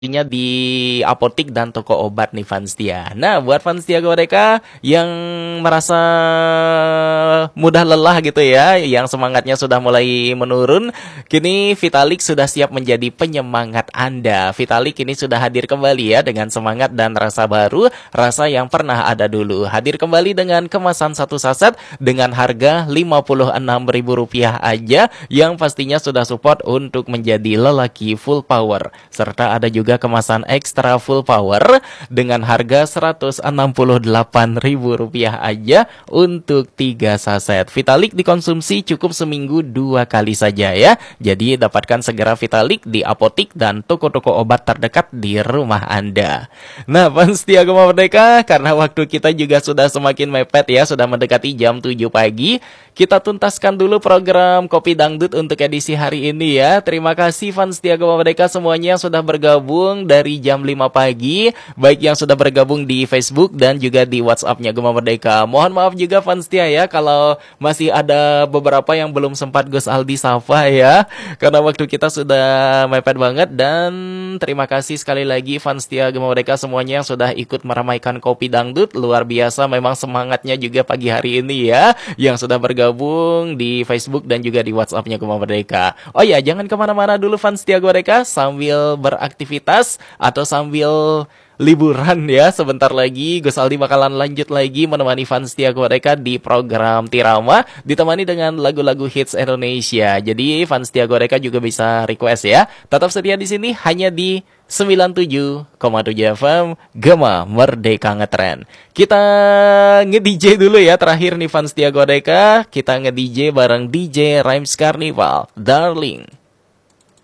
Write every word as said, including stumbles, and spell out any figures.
Nya di apotik dan toko obat nih Fanstia. Nah, buat Fanstia mereka yang merasa mudah lelah gitu ya, yang semangatnya sudah mulai menurun, kini Vitalik sudah siap menjadi penyemangat Anda. Vitalik ini sudah hadir kembali ya dengan semangat dan rasa baru, rasa yang pernah ada dulu. Hadir kembali dengan kemasan satu saset dengan harga lima puluh enam ribu rupiah aja, yang pastinya sudah support untuk menjadi lelaki full power. Serta ada juga kemasan ekstra full power dengan harga seratus enam puluh delapan ribu rupiah aja untuk tiga saset. Vitalik dikonsumsi cukup seminggu dua kali saja ya. Jadi dapatkan segera Vitalik di apotik dan toko-toko obat terdekat di rumah Anda. Nah, fans Setia Gema Merdeka, karena waktu kita juga sudah semakin mepet ya, sudah mendekati jam tujuh pagi. Kita tuntaskan dulu program Kopi Dangdut untuk edisi hari ini ya. Terima kasih fans Setia Gema Merdeka semuanya yang sudah bergabung dari jam lima pagi, baik yang sudah bergabung di Facebook dan juga di WhatsApp-nya Gema Merdeka. Mohon maaf juga fans setia ya kalau masih ada beberapa yang belum sempat Gus Aldi sapa ya, karena waktu kita sudah mepet banget. Dan terima kasih sekali lagi fans setia Gema Merdeka semuanya yang sudah ikut meramaikan Kopi Dangdut. Luar biasa memang semangatnya juga pagi hari ini ya, yang sudah bergabung di Facebook dan juga di WhatsApp-nya Gema Merdeka. Oh ya, jangan kemana-mana dulu fans setia Gema Merdeka, sambil beraktivitas atau sambil liburan ya. Sebentar lagi Gus Aldi bakalan lanjut lagi menemani fans setia mereka di program Tirama, ditemani dengan lagu-lagu hits Indonesia. Jadi fans setia mereka juga bisa request ya. Tetap setia di sini hanya di sembilan puluh tujuh koma tujuh F M Gema Merdeka Ngetren. Kita nge-D J dulu ya terakhir nih fans setia mereka. Kita nge-D J bareng D J Rhymes Carnival, Darling.